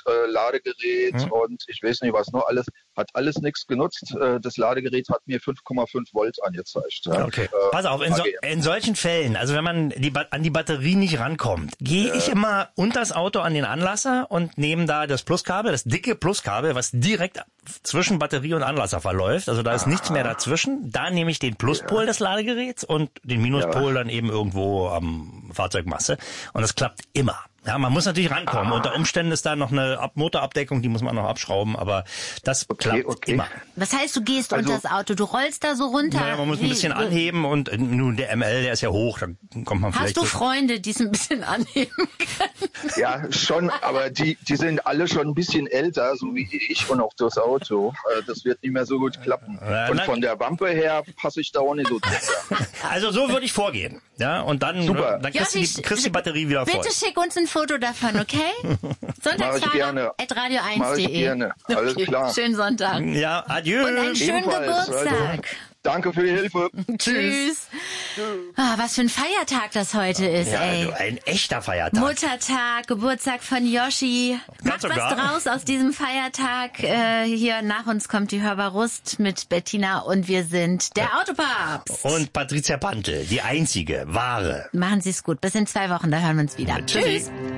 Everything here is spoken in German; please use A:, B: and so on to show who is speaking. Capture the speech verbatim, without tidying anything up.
A: äh, Ladegerät hm. und ich weiß nicht was noch alles. Hat alles nichts genutzt. Äh, das Ladegerät hat mir fünf Komma fünf Volt angezeigt. Ja.
B: Okay. Äh, Pass auf, in, so, in solchen Fällen, also wenn man die, an die Batterie nicht rankommt, gehe äh. ich immer unter das Auto an den Anlasser und nehme da das Pluskabel, das dicke Pluskabel, was direkt zwischen Batterie und Anlasser verläuft. Also da ist Aha. nichts mehr dazwischen. Da nehme ich den Pluspol ja. des Ladegeräts und den Minuspol ja. dann eben irgendwo am Fahrzeugmasse. Und das klappt immer. Ja, man muss natürlich rankommen. Ah. Unter Umständen ist da noch eine Ab- Motorabdeckung, die muss man noch abschrauben, aber das okay, klappt okay. immer.
C: Was heißt, du gehst also, unter das Auto, du rollst da so runter?
B: Naja, man muss ein bisschen anheben und äh, nun der M L, der ist ja hoch, dann kommt man vielleicht...
C: Hast du Freunde, die es ein bisschen anheben können?
A: Ja, schon, aber die die sind alle schon ein bisschen älter, so wie ich und auch das Auto. Das wird nicht mehr so gut klappen. Und von der Wampe her passe ich da auch nicht so drunter.
B: Also so würde ich vorgehen. Ja, und dann,
A: Super.
B: dann kriegst, ja, du die, kriegst die Batterie wieder voll.
C: Bitte schick uns ein Foto davon, okay? Sonntagsfahrer at radio eins punkt de.
A: Mach ich gerne. Alles
C: okay.
A: klar.
C: Schönen Sonntag.
B: Ja, adieu.
C: Und einen schönen
A: Ebenfalls.
C: Geburtstag.
A: Also, danke für die Hilfe.
C: Tschüss. Ah, was für ein Feiertag das heute ist,
B: ja,
C: ey.
B: Also ein echter Feiertag.
C: Muttertag, Geburtstag von Yoshi. Macht was draus aus diesem Feiertag. Äh, hier nach uns kommt die Hörbar Rust mit Bettina und wir sind der Autopapst.
B: Und Patricia Pantel, die einzige, wahre.
C: Machen Sie es gut. Bis in zwei Wochen, da hören wir uns wieder.
B: Tschüss. Tschüss.